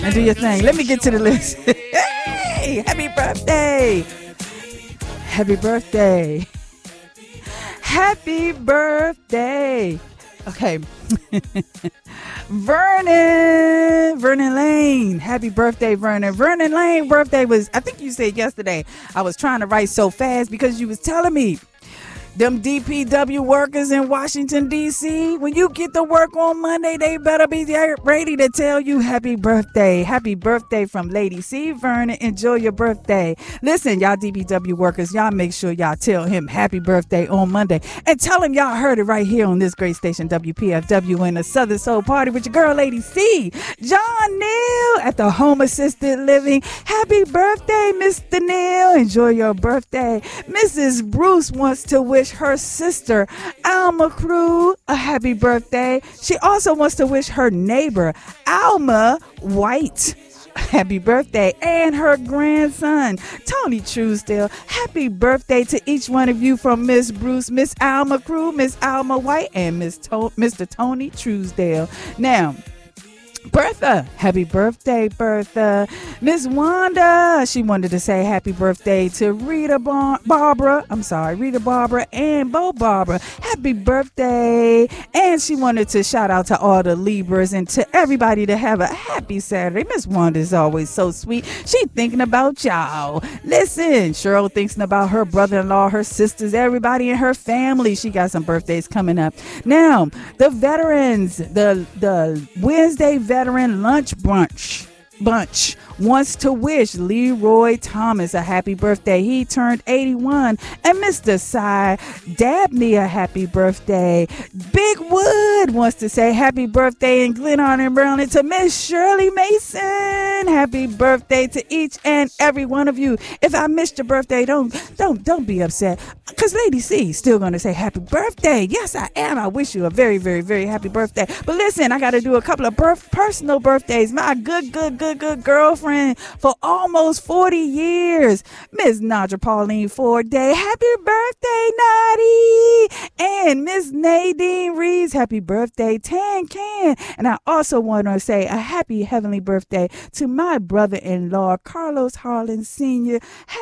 And do your thing. Let me get to the list. Hey, happy birthday. Happy birthday. Happy birthday. Okay. Vernon Lane. Happy birthday, Vernon. Vernon Lane birthday was, I think you said yesterday. I was trying to write so fast because you was telling me them DPW workers in Washington, D.C., when you get to work on Monday, they better be ready to tell you happy birthday. Happy birthday from Lady C. Vernon. Enjoy your birthday. Listen, y'all DPW workers, y'all make sure y'all tell him happy birthday on Monday. And tell him y'all heard it right here on this great station, WPFW, in the Southern Soul Party with your girl, Lady C. John Neal at the Home Assisted Living. Happy birthday, Mr. Neal. Enjoy your birthday. Mrs. Bruce wants to wish her sister Alma Crew a happy birthday. She also wants to wish her neighbor Alma White happy birthday, and her grandson Tony Truesdale. Happy birthday to each one of you from Miss Bruce, Miss Alma Crew, Miss Alma White, and Mr. Tony Truesdale. Now, Bertha, happy birthday, Bertha. Miss Wanda, she wanted to say happy birthday to Rita Barbara and Bo Barbara. Happy birthday. And she wanted to shout out to all the Libras and to everybody to have a happy Saturday. Miss Wanda is always so sweet. She thinking about y'all. Listen, Cheryl thinking about her brother-in-law, her sisters, everybody in her family. She got some birthdays coming up. Now, the veterans, the Wednesday Veteran Lunch Bunch wants to wish Leroy Thomas a happy birthday. He turned 81. And Mr. Cy Dabney a happy birthday. Big Wood wants to say happy birthday in Glenarm and Brownlee to Miss Shirley Mason. Happy birthday to each and every one of you. If I missed your birthday, don't be upset, because Lady C still going to say happy birthday. Yes, I am. I wish you a very, very, very happy birthday. But listen, I got to do a couple of personal birthdays. My good girlfriend for almost 40 years, Miss Nadra Pauline Ford Day. Happy birthday, Nadi. And Miss Nadine Reeves, happy birthday, Tan Can. And I also want to say a happy heavenly birthday to my brother-in-law, Carlos Harlan Sr.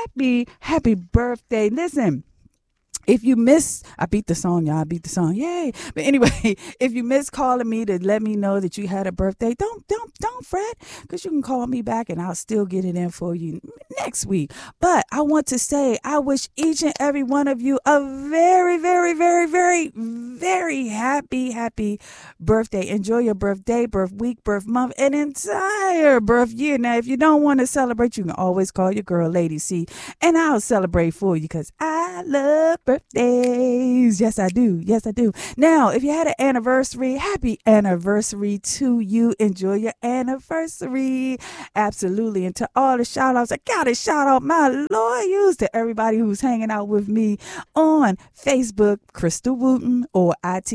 Happy birthday. Listen, if you miss, I beat the song, y'all. I beat the song. Yay. But anyway, if you miss calling me to let me know that you had a birthday, don't fret, because you can call me back and I'll still get it in for you next week. But I want to say, I wish each and every one of you a very, very, very, very, very happy birthday. Enjoy your birthday, birth week, birth month, and entire birth year. Now, if you don't want to celebrate, you can always call your girl Lady C, and I'll celebrate for you, because I love birthdays. Yes, I do. Now, if you had an anniversary, happy anniversary to you. Enjoy your anniversary. Absolutely. And to all the shout outs, I gotta shout out my loyals, to everybody who's hanging out with me on Facebook, Crystal Wooten, or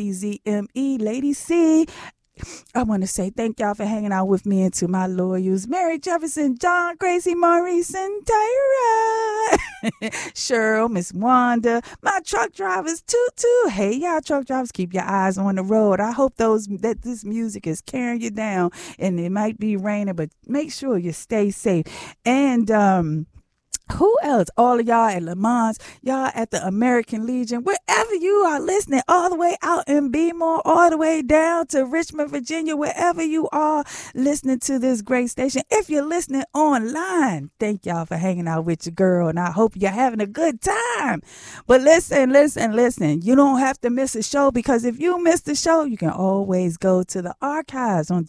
ITZME Lady C. I want to say thank y'all for hanging out with me, and to my loyals, Mary Jefferson, John, Gracie, Maurice, and Tyra, Cheryl, Miss Wanda, my truck drivers, Tutu. Hey, y'all truck drivers, keep your eyes on the road. I hope that this music is carrying you down, and it might be raining, but make sure you stay safe. And who else? All of y'all at Le Mans, y'all at the American Legion, wherever you are listening, all the way out in Beemore, all the way down to Richmond, Virginia, wherever you are listening to this great station. If you're listening online, thank y'all for hanging out with your girl, and I hope you're having a good time. But listen, you don't have to miss a show, because if you miss the show, you can always go to the archives on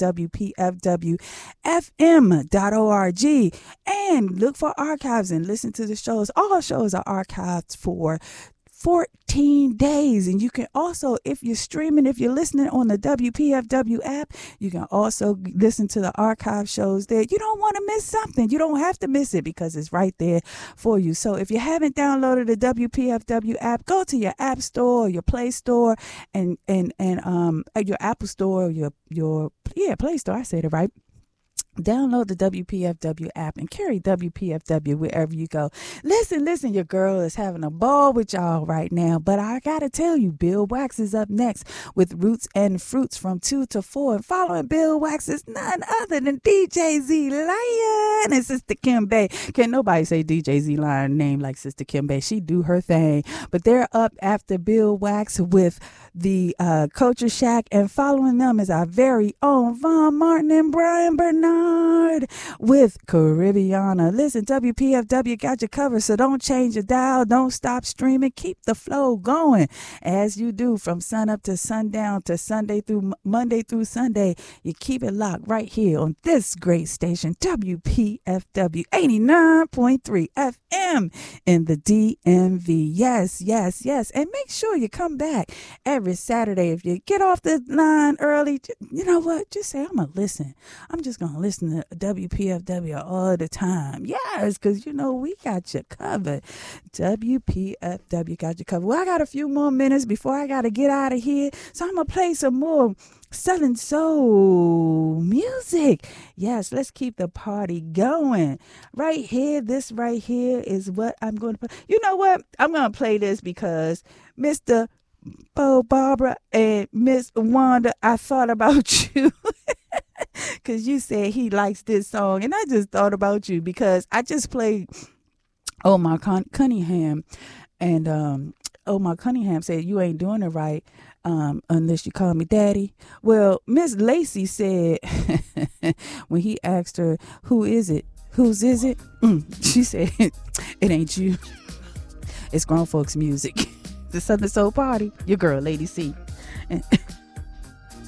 WPFWFM.org and look for archives and listen to the shows. All shows are archived for 14 days. And you can also, if you're streaming, if you're listening on the WPFW app, you can also listen to the archive shows there. You don't want to miss something. You don't have to miss it, because it's right there for you. So if you haven't downloaded the WPFW app, go to your app store, your Play Store, and your Apple Store, your Play Store. I said it right. Download the WPFW app and carry WPFW wherever you go. Listen, your girl is having a ball with y'all right now. But I got to tell you, Bill Wax is up next with Roots and Fruits from 2 to 4. And following Bill Wax is none other than DJ Z Lion and Sister Kim Bay. Can't nobody say DJ Z Lion name like Sister Kim Bay. She do her thing. But they're up after Bill Wax with the Culture Shack. And following them is our very own Von Martin and Brian Bernard with Caribbeana. Listen, WPFW got you covered, so don't change your dial. Don't stop streaming. Keep the flow going as you do from sun up to sundown to Monday through Sunday. You keep it locked right here on this great station, WPFW 89.3 FM in the DMV. Yes. And make sure you come back every Saturday. If you get off the line early, you know what? Just say, I'm going to listen. I'm just going to listen to WPFW all the time. Yes, because, we got you covered. WPFW got you covered. Well, I got a few more minutes before I got to get out of here. So I'm going to play some more Southern Soul music. Yes, let's keep the party going. Right here, this right here is what I'm going to play. You know what? I'm going to play this because Mr. Bo Barbara and Miss Wanda, I thought about you. Because you said he likes this song. And I just thought about you because I just played Omar Cunningham. And Omar Cunningham said, you ain't doing it right unless you call me daddy. Well, Miss Lacey said when he asked her, who is it? Whose is it? She said, it ain't you. It's grown folks music. The Southern Soul Party. Your girl, Lady C.